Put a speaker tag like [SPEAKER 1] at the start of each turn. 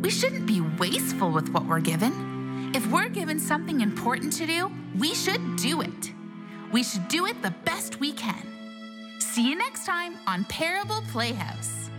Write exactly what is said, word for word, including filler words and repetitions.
[SPEAKER 1] We shouldn't be wasteful with what we're given. If we're given something important to do, we should do it. We should do it the best we can. See you next time on Parable Playhouse.